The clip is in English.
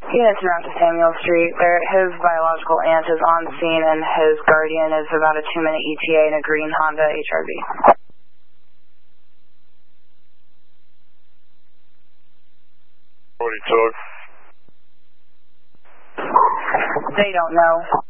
Units around to Samuel Street, where his biological aunt is on scene and his guardian is about a 2-minute ETA in a green Honda HRV. What he took? They don't know.